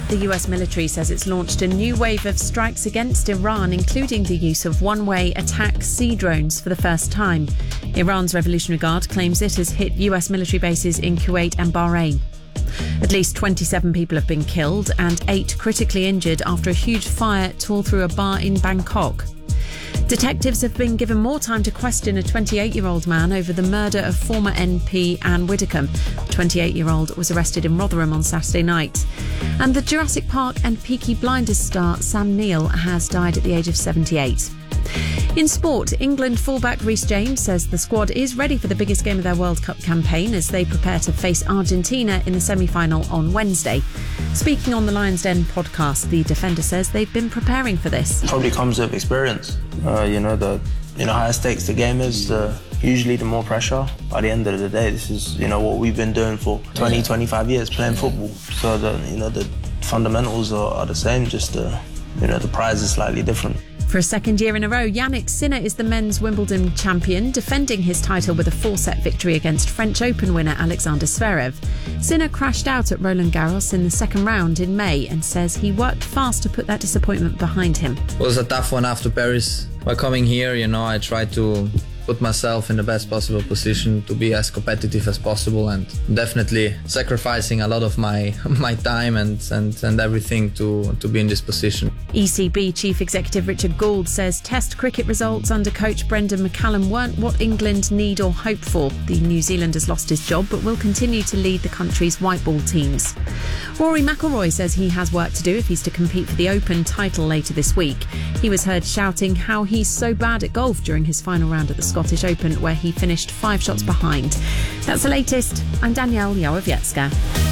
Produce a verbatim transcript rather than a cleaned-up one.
The U S military says it's launched a new wave of strikes against Iran, including the use of one-way attack sea drones for the first time. Iran's Revolutionary Guard claims it has hit U S military bases in Kuwait and Bahrain. At least twenty-seven people have been killed and eight critically injured after a huge fire tore through a bar in Bangkok. Detectives have been given more time to question a twenty-eight-year-old man over the murder of former M P Anne Widdecombe. The twenty-eight-year-old was arrested in Rotherham on Saturday night. And the Jurassic Park and Peaky Blinders star Sam Neill has died at the age of seventy-eight. In sport, England fullback Reece James says the squad is ready for the biggest game of their World Cup campaign as they prepare to face Argentina in the semi-final on Wednesday. Speaking on the Lions Den podcast, the defender says they've been preparing for this. Probably comes with experience. Uh, you know, the you know higher stakes the game is, uh, usually the more pressure. By the end of the day, this is you know what we've been doing for twenty, twenty-five years, playing football. So the you know the fundamentals are, are the same. Just the you know the prize is slightly different. For a second year in a row, Yannick Sinner is the men's Wimbledon champion, defending his title with a four-set victory against French Open winner Alexander Zverev. Sinner crashed out at Roland Garros in the second round in May and says he worked fast to put that disappointment behind him. It was a tough one after Paris. By coming here, you know, I tried to put myself in the best possible position to be as competitive as possible, and definitely sacrificing a lot of my my time and, and, and everything to, to be in this position. E C B Chief Executive Richard Gould says Test cricket results under coach Brendan McCallum weren't what England need or hope for. The New Zealander's lost his job but will continue to lead the country's white ball teams. Rory McIlroy says he has work to do if he's to compete for the Open title later this week. He was heard shouting how he's so bad at golf during his final round at the Scottish Open, where he finished five shots behind. That's the latest. I'm Danielle Yarowiecka.